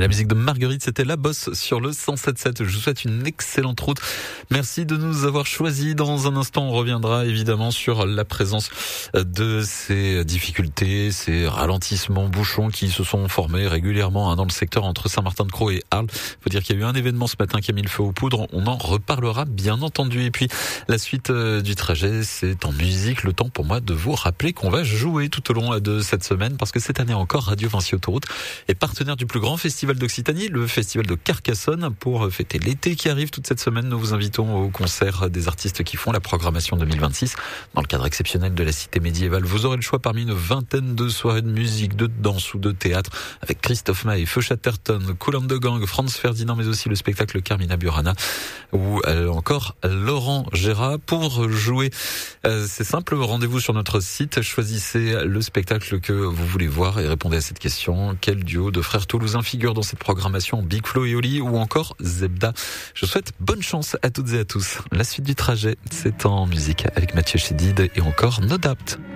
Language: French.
La musique de Marguerite, c'était La Bosse sur le 107.7. Je vous souhaite une excellente route. Merci de nous avoir choisis. Dans un instant, on reviendra évidemment sur la présence de ces difficultés, ces ralentissements, bouchons qui se sont formés régulièrement dans le secteur entre Saint-Martin-de-Crau et Arles. Faut dire qu'il y a eu un événement ce matin qui a mis le feu aux poudres. On en reparlera bien entendu. Et puis, la suite du trajet, c'est en musique. Le temps pour moi de vous rappeler qu'on va jouer tout au long de cette semaine parce que cette année encore, Radio Vinci Autoroute est partenaire du plus grand festival d'Occitanie, le festival de Carcassonne. Pour fêter l'été qui arrive toute cette semaine, nous vous invitons au concert des artistes qui font la programmation 2026 dans le cadre exceptionnel de la cité médiévale. Vous aurez le choix parmi une vingtaine de soirées de musique, de danse ou de théâtre avec Christophe Maé, Feu Chatterton, Kool and the Gang, Franz Ferdinand, mais aussi le spectacle Carmina Burana ou encore Laurent Gérard. Pour jouer, c'est simple, rendez-vous sur notre site, choisissez le spectacle que vous voulez voir et répondez à cette question. Quel duo de frères toulousains figure dans cette programmation? Big Flo et Oli ou encore Zebda? Je souhaite bonne chance à toutes et à tous. La suite du trajet, c'est en musique avec Mathieu Chédid et encore No Doubt.